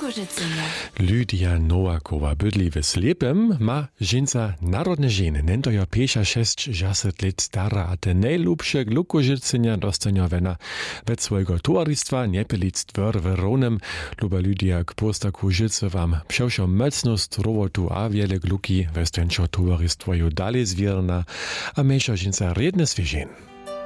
Lukożycynia. Lydia Nowakowa bydli w Slepem, ma żeńca narodne żeny. Nento jo 5-6 lat stara, a te najlubsze Lukożycynia dostania wena bez swojego towarystwa Niepelic dwor w Ronem. Luba Lydia k postaku życy wam psioszo mocnost rowotu a wiele gluki westenčo towarystwo jo dalej zwierna, a mniejsza żeńca redne zwierzeń.